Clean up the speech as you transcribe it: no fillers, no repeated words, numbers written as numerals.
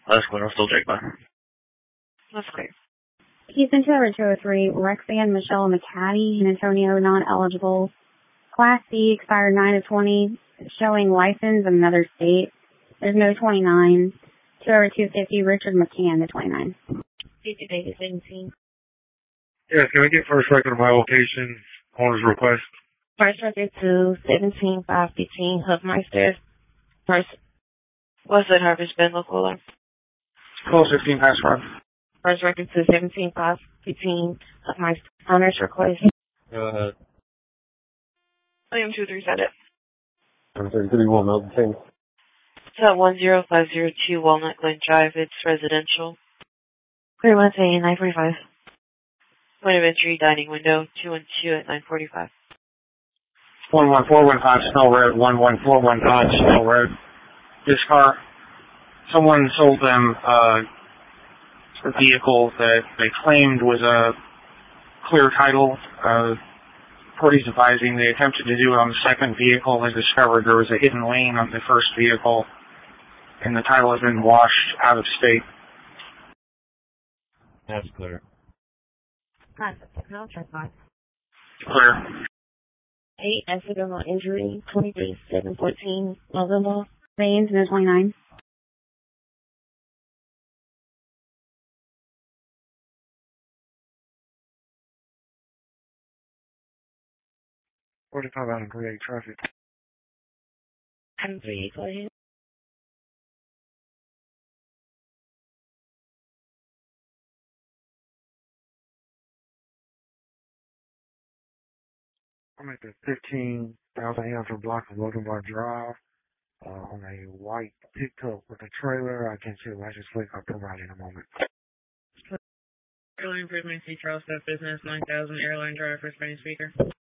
That's clear. I'll still check by. That's clear. Houston 203, Rexanne Michelle McCaddy and Antonio non-eligible. Class C expired 9/20, showing license in another state. There's no 29. 250, Richard McCann, the 29. 50 Davis 17. Yes, can I get first record of my location, owner's request? First record to 17-515 Huffmeister. First, what's the Harvest Bengal Cooler? 12:15 past 5. First record to 17-515 Huffmeister. Owner's request. Go ahead. William 23 133 Walnut King. It's at 10502 Walnut Glen Drive. It's residential. Clear Wednesday, 9:45. Point of entry, dining window, 212 at 9:45. 11415 Snow Road, 11415 Snow Road. This car, someone sold them a vehicle that they claimed was a clear title. Parties advising they attempted to do it on the second vehicle. They discovered there was a hidden lien on the first vehicle, and the title has been washed out of state. That's clear. Clear. 8 accidental injury, 23-714 November. Veins, no 29. What about out and create traffic? 10-3, go ahead. I'm at the 15,000 Hampton block of Logan Bar Drive on a white pickup with a trailer. I can't see the license plate. I'll provide in a moment. Airline Improvement, C. Charles Stuff Business, 9000 Airline Drive for Spanish speaker.